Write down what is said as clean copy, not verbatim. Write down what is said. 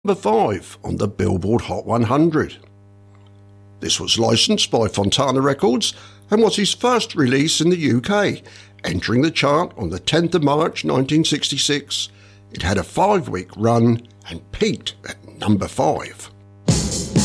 5 on the Billboard Hot 100. This was licensed by Fontana Records and was his first release in the UK, entering the chart on the 10th of March 1966. It had a 5-week run and peaked at number 5.